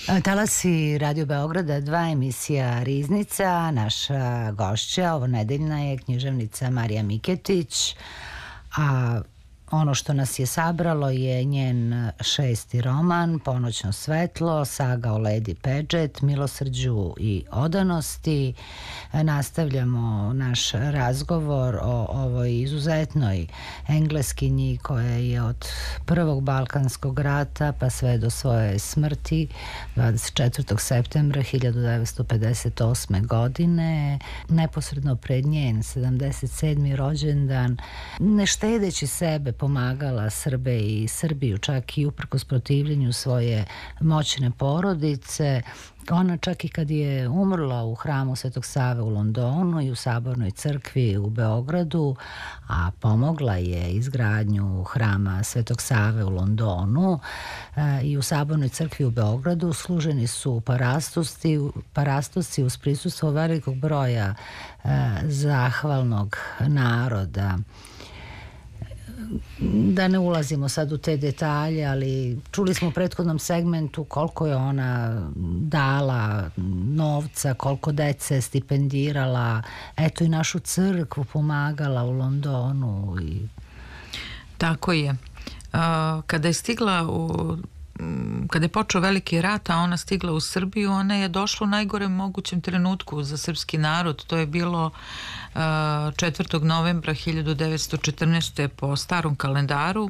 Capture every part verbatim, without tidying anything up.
Talasi Radio Beograda, dva emisija Riznica. Naša gošća ovo nedeljna je književnica Marija Miketić, a ono što nas je sabralo je njen šesti roman Ponoćno svetlo, saga o Lady Paget, milosrđu i odanosti. Nastavljamo naš razgovor o ovoj izuzetnoj Engleskinji koja je od prvog Balkanskog rata pa sve do svoje smrti dvadeset četvrtog septembra hiljadu devetsto pedeset osme. godine, neposredno pred njen sedamdeset sedmi rođendan, ne štedeći sebe, pomagala Srbe i Srbiju, čak i uprkos protivljenju svoje moćne porodice. Ona čak i kad je umrla u hramu Svetog Save u Londonu i u Sabornoj crkvi u Beogradu, a pomogla je izgradnju hrama Svetog Save u Londonu i u Sabornoj crkvi u Beogradu, služeni su parastusci, parastusci uz prisustvo velikog broja zahvalnog naroda. Da ne ulazimo sad u te detalje, ali čuli smo u prethodnom segmentu koliko je ona dala novca, koliko dece stipendirala, eto i našu crkvu pomagala u Londonu. I... Tako je. Kada je stigla u kada je počeo veliki rat, a ona stigla u Srbiju, ona je došla u najgorem mogućem trenutku za srpski narod. To je bilo četvrtog novembra hiljadu devetsto četrnaeste. po starom kalendaru.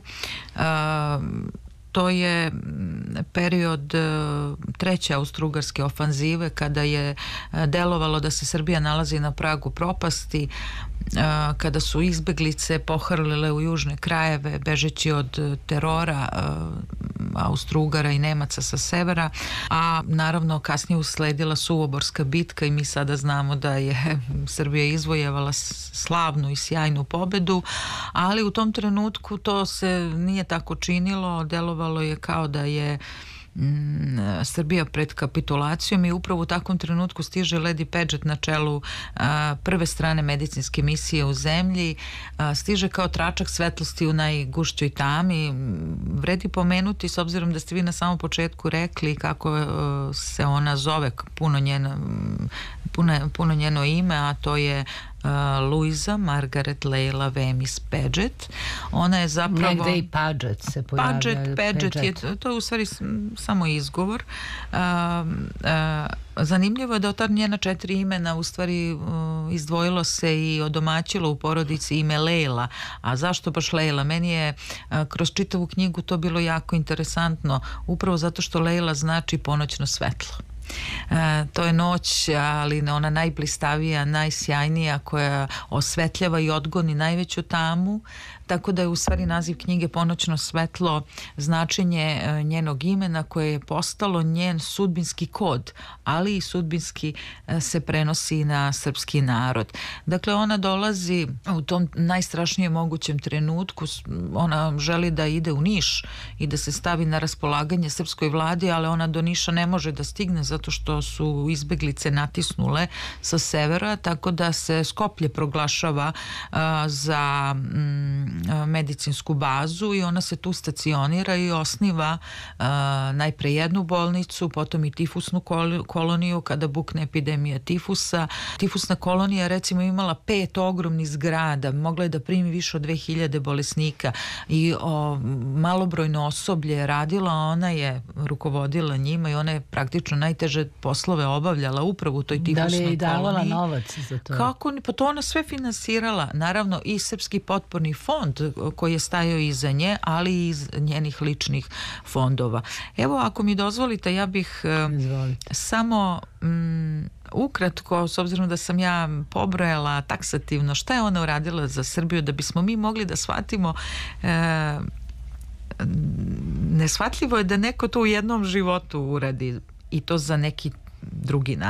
To je period treće austrougarske ofanzive, kada je delovalo da se Srbija nalazi na pragu propasti, kada su izbeglice pohrlile u južne krajeve bežeći od terora Austrougara i Nemaca sa severa, a naravno kasnije usledila Suvoborska bitka i mi sada znamo da je Srbija izvojevala slavnu i sjajnu pobedu, ali u tom trenutku to se nije tako činilo, delovalo je kao da je Srbija pred kapitulacijom i upravo u takvom trenutku stiže Lady Paget na čelu a, prve strane medicinske misije u zemlji, a, stiže kao tračak svetlosti u najgušćoj tami. Vredi pomenuti, s obzirom da ste vi na samom početku rekli kako a, se ona zove, puno njeno, puno, puno njeno ime, a to je Uh, Louisa Margaret Leila Wemyss Paget. Ona je zapravo... Negde i Paget se pojavlja. Paget, Paget, Paget. Je, to je u stvari samo izgovor. Uh, uh, zanimljivo je da od ta njena četiri imena u stvari uh, izdvojilo se i odomaćilo u porodici ime Leila. A zašto baš Leila? Meni je uh, kroz čitavu knjigu to bilo jako interesantno, upravo zato što Leila znači ponoćno svetlo. E, to je noć, ali ona najblistavija, najsjajnija, koja osvetljava i odgoni najveću tamu, tako da je u stvari naziv knjige Ponoćno svetlo značenje njenog imena koje je postalo njen sudbinski kod, ali i sudbinski se prenosi na srpski narod. Dakle, ona dolazi u tom najstrašnijem mogućem trenutku, ona želi da ide u Niš i da se stavi na raspolaganje srpskoj vladi, ali ona do Niša ne može da stigne zato što su izbeglice natisnule sa severa, tako da se Skoplje proglašava uh, za mm, medicinsku bazu i ona se tu stacionira i osniva uh, najpre jednu bolnicu, potom i tifusnu koloniju kada bukne epidemija tifusa. Tifusna kolonija recimo imala pet ogromnih zgrada, mogla je da primi više od dve hiljade bolesnika i o, malobrojno osoblje radila, ona je rukovodila njima i ona je praktično najteže poslove obavljala upravo u toj tifusnoj koloniji. Da li je i davala novac za to? Kako? Pa to ona sve finansirala. Naravno i Srpski potporni fond koji je stajao iza nje, ali i iz njenih ličnih fondova. Evo, ako mi dozvolite, ja bih Izvoli. samo mm, ukratko, s obzirom da sam ja pobrojala taksativno šta je ona uradila za Srbiju, da bismo mi mogli da shvatimo e, neshvatljivo je da neko to u jednom životu uradi i to za neki drugi način.